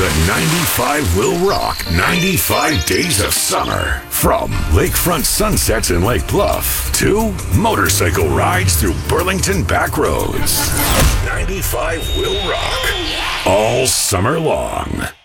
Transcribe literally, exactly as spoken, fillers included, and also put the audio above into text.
The ninety-five will rock ninety-five days of summer. From lakefront sunsets in Lake Bluff to motorcycle rides through Burlington back roads. ninety-five will rock all summer long.